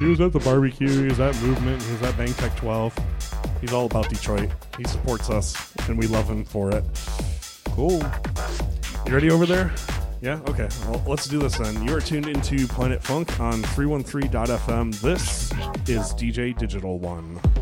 was at the barbecue. He was at Movement. He was at Bang Tech 12. He's all about Detroit. He supports us, and we love him for it. Cool. You ready over there? Yeah? Okay. Well, let's do this then. You are tuned into Planet Funk on 313.fm. This is DJ Digital One.